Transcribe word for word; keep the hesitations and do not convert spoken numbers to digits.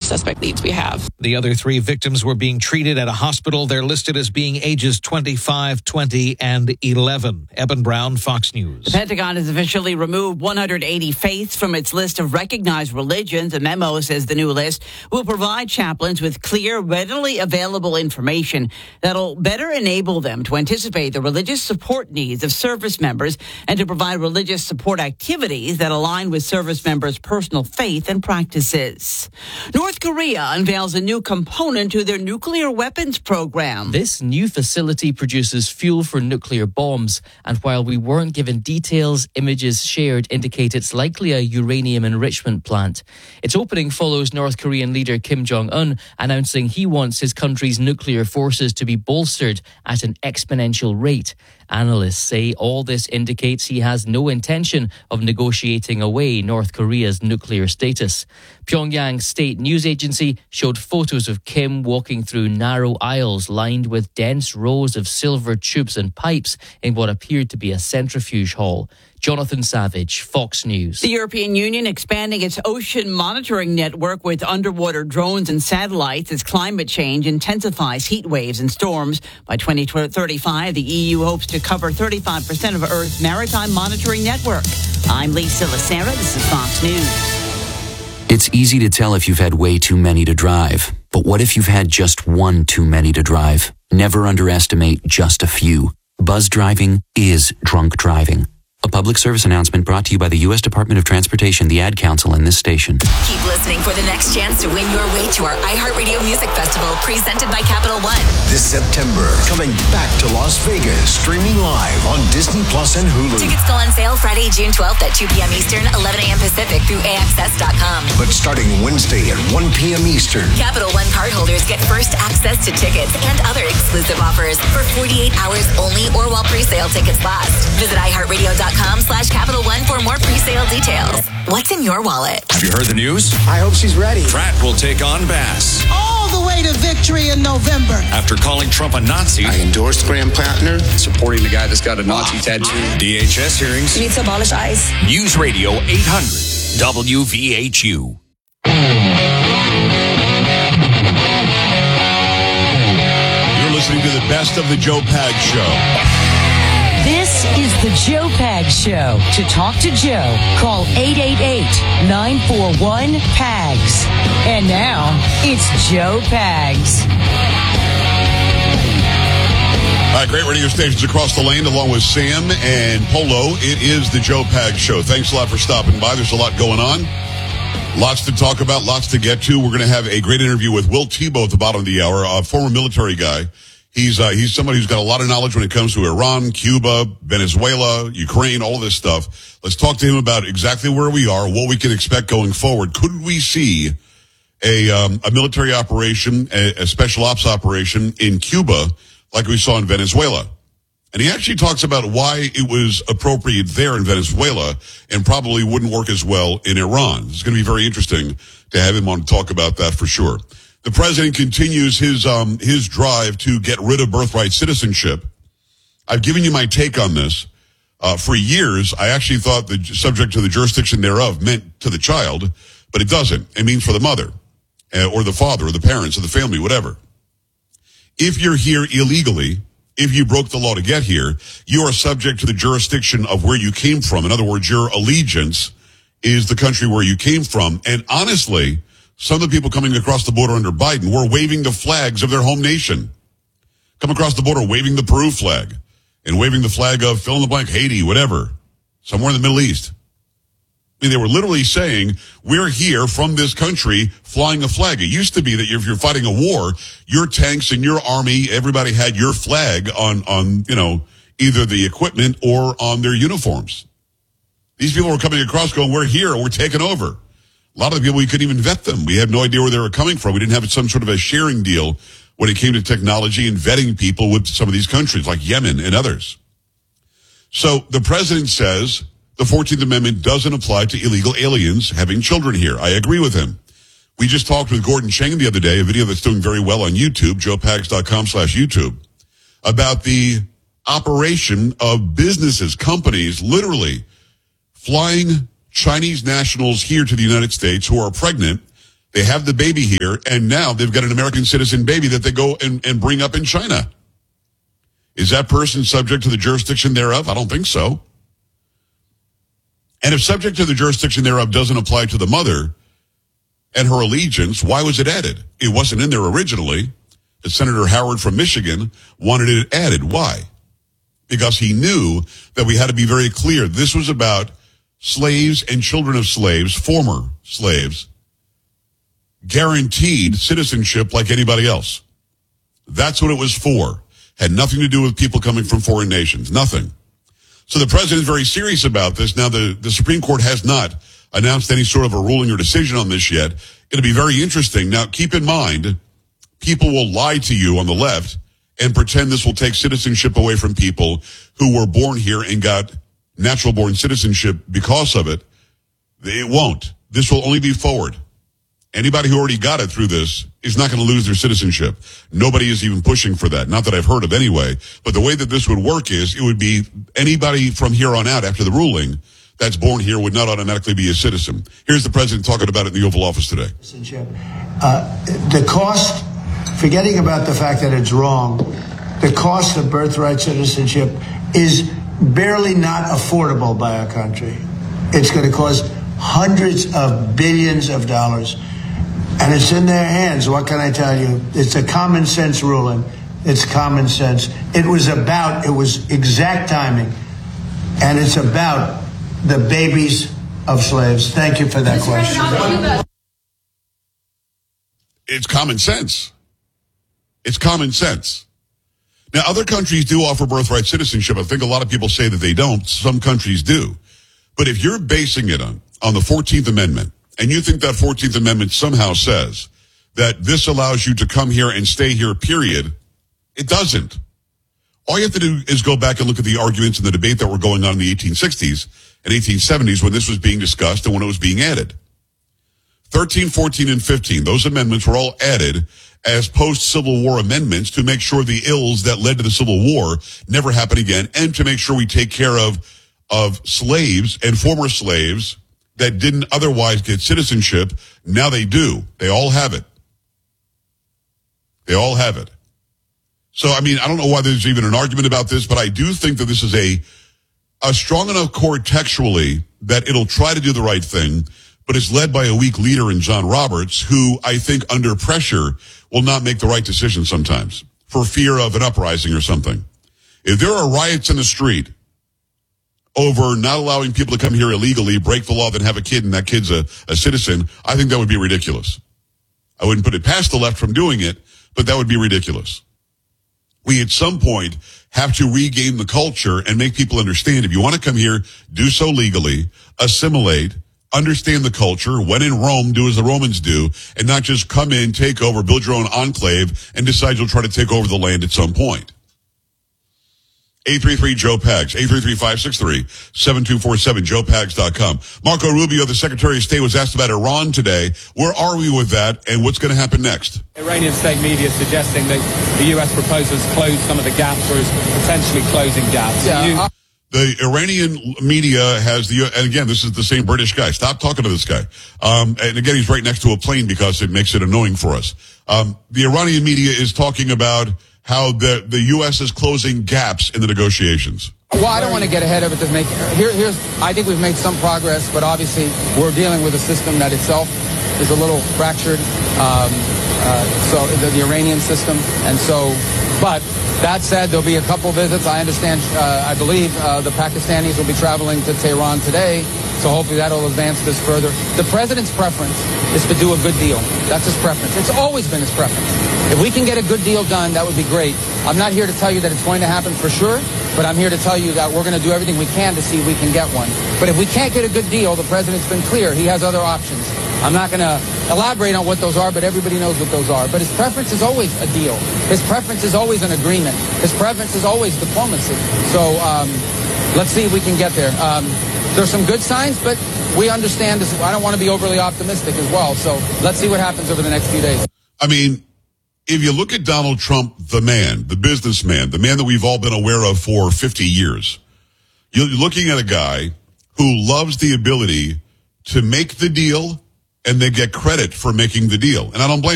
suspect leads we have. The other three victims were being treated at a hospital. They're listed as being ages twenty-five, twenty, and eleven. Eben Brown, Fox News. The Pentagon has officially removed one hundred eighty faiths from its list of recognized religions. A memo says the new list will provide chaplains with clear, readily available information that'll better enable them to anticipate the religious support needs of service members and to provide religious support activities that align with service members' personal faith and practices. North Korea unveils a new component to their nuclear weapons program. This new facility produces fuel for nuclear bombs, and while we weren't given details, images shared indicate it's likely a uranium enrichment plant. Its opening follows North Korean leader Kim Jong-un announcing he wants his country's nuclear forces to be bolstered at an exponential rate. Analysts say all this indicates he has no intention of negotiating away North Korea's nuclear status. Pyongyang's state news agency showed photos of Kim walking through narrow aisles lined with dense rows of silver tubes and pipes in what appeared to be a centrifuge hall. Jonathan Savage, Fox News. The European Union expanding its ocean monitoring network with underwater drones and satellites as climate change intensifies heat waves and storms. By twenty thirty-five, the E U hopes to cover thirty-five percent of Earth's maritime monitoring network. I'm Lisa Lacera. This is Fox News. It's easy to tell if you've had way too many to drive. But what if you've had just one too many to drive? Never underestimate just a few. Buzz driving is drunk driving. A public service announcement brought to you by the U S Department of Transportation, the Ad Council, and this station. Keep listening for the next chance to win your way to our iHeartRadio Music Festival, presented by Capital One. This September, coming back to Las Vegas, streaming live on Disney Plus and Hulu. Tickets go on sale Friday, June twelfth at two p.m. Eastern, eleven a.m. Pacific through A X S dot com. But starting Wednesday at one p.m. Eastern, Capital One cardholders get first access to tickets and other exclusive offers for forty-eight hours only or while pre-sale tickets last. Visit iHeartRadio dot com slash Capital One for more pre-sale details. What's in your wallet? Have you heard the news? I hope she's ready. Pratt will take on Bass. All the way to victory in November. After calling Trump a Nazi. I endorsed Graham Plattner. Supporting the guy that's got a Nazi tattoo. D H S hearings. You need to abolish ICE. News Radio eight hundred W V H U. You're listening to the best of the Joe Pag Show. This is the Joe Pag Show. To talk to Joe, call eight eight eight, nine four one, P A G S. And now, it's Joe Pags. All right, great radio stations across the land, along with Sam and Polo. It is the Joe Pag Show. Thanks a lot for stopping by. There's a lot going on. Lots to talk about, lots to get to. We're going to have a great interview with Will Tebow at the bottom of the hour, a former military guy. He's uh, he's somebody who's got a lot of knowledge when it comes to Iran, Cuba, Venezuela, Ukraine, all this stuff. Let's talk to him about exactly where we are, what we can expect going forward. Could we see a um, a military operation, a, a special ops operation in Cuba like we saw in Venezuela? And he actually talks about why it was appropriate there in Venezuela and probably wouldn't work as well in Iran. It's going to be very interesting to have him on to talk about that for sure. The president continues his um his drive to get rid of birthright citizenship. I've given you my take on this. Uh, for years, I actually thought the subject to the jurisdiction thereof meant to the child, but it doesn't. It means for the mother uh, or the father or the parents or the family, whatever. If you're here illegally, if you broke the law to get here, you are subject to the jurisdiction of where you came from. In other words, your allegiance is the country where you came from. And honestly, some of the people coming across the border under Biden were waving the flags of their home nation. Come across the border waving the Peru flag and waving the flag of fill in the blank, Haiti, whatever, somewhere in the Middle East. I mean, they were literally saying, we're here from this country flying a flag. It used to be that if you're fighting a war, your tanks and your army, everybody had your flag on, on, you know, either the equipment or on their uniforms. These people were coming across going, we're here, we're taking over. A lot of the people, we couldn't even vet them. We had no idea where they were coming from. We didn't have some sort of a sharing deal when it came to technology and vetting people with some of these countries like Yemen and others. So the president says the fourteenth Amendment doesn't apply to illegal aliens having children here. I agree with him. We just talked with Gordon Chang the other day, a video that's doing very well on YouTube, joe pags dot com slash YouTube, about the operation of businesses, companies, literally flying Chinese nationals here to the United States who are pregnant, They have the baby here, and now they've got an American citizen baby that they go and, and bring up in China. Is that person subject to the jurisdiction thereof? I don't think so. And if subject to the jurisdiction thereof doesn't apply to the mother and her allegiance, why was it added? It wasn't in there originally. Senator Howard from Michigan wanted it added. Why? Because he knew that we had to be very clear. This was about slaves and children of slaves, former slaves, guaranteed citizenship like anybody else. That's what it was for. Had nothing to do with people coming from foreign nations. Nothing. So the president is very serious about this. Now, the, the Supreme Court has not announced any sort of a ruling or decision on this yet. It'll be very interesting. Now, keep in mind, people will lie to you on the left and pretend this will take citizenship away from people who were born here and got natural born citizenship because of it. It won't. This will only be forward. Anybody who already got it through this is not going to lose their citizenship. Nobody is even pushing for that. Not that I've heard of anyway. But the way that this would work is it would be anybody from here on out after the ruling that's born here would not automatically be a citizen. Here's the president talking about it in the Oval Office today. Citizenship. Uh, the cost, forgetting about the fact that it's wrong, the cost of birthright citizenship is barely not affordable by our country. It's going to cost hundreds of billions of dollars. And it's in their hands. What can I tell you? It's a common sense ruling. It's common sense. It was about, it was exact timing. And it's about the babies of slaves. Thank you for that question. It's common sense. It's common sense. Now, other countries do offer birthright citizenship. I think a lot of people say that they don't. Some countries do. But if you're basing it on, on the fourteenth Amendment, and you think that fourteenth Amendment somehow says that this allows you to come here and stay here, period, it doesn't. All you have to do is go back and look at the arguments and the debate that were going on in the eighteen sixties and eighteen seventies when this was being discussed and when it was being added. thirteen, fourteen, and fifteen, those amendments were all added as post-Civil War amendments to make sure the ills that led to the Civil War never happen again, and to make sure we take care of, of slaves and former slaves that didn't otherwise get citizenship. Now they do. They all have it. They all have it. So, I mean, I don't know why there's even an argument about this, but I do think that this is a, a strong enough court textually that it'll try to do the right thing, but it's led by a weak leader in John Roberts, who I think under pressure will not make the right decision sometimes for fear of an uprising or something. If there are riots in the street over not allowing people to come here illegally, break the law, then have a kid and that kid's a, a citizen, I think that would be ridiculous. I wouldn't put it past the left from doing it, but that would be ridiculous. We at some point have to regain the culture and make people understand if you want to come here, do so legally, assimilate, understand the culture. When in Rome, do as the Romans do, and not just come in, take over, build your own enclave, and decide you'll try to take over the land at some point. eight three three, Joe Pags, eight three three, five six three, seven two four seven, joe pags dot com. Marco Rubio, the Secretary of State, was asked about Iran today. Where are we with that, and what's going to happen next? Iranian state media suggesting that the U S proposals close some of the gaps or is potentially closing gaps. Yeah, you- The Iranian media has the, and again, this is the same British guy. Stop talking to this guy. Um, and again, he's right next to a plane because it makes it annoying for us. Um, the Iranian media is talking about how the, the U S is closing gaps in the negotiations. Well, I don't want to get ahead of it. To make here, here's, I think we've made some progress, but obviously we're dealing with a system that itself is a little fractured. Um, uh, so the, the Iranian system, and so, but that said, there'll be a couple visits. I understand, uh, I believe uh, the Pakistanis will be traveling to Tehran today, so hopefully that'll advance this further. The president's preference is to do a good deal. That's his preference. It's always been his preference. If we can get a good deal done, that would be great. I'm not here to tell you that it's going to happen for sure, but I'm here to tell you that we're going to do everything we can to see if we can get one. But if we can't get a good deal, the president's been clear. He has other options. I'm not going to elaborate on what those are, but everybody knows what those are. But his preference is always a deal. His preference is always an agreement. His preference is always diplomacy. So um, let's see if we can get there. Um, there's some good signs, but we understand this. I don't want to be overly optimistic as well. So let's see what happens over the next few days. I mean, if you look at Donald Trump, the man, the businessman, the man that we've all been aware of for fifty years, you're looking at a guy who loves the ability to make the deal and they get credit for making the deal. And I don't blame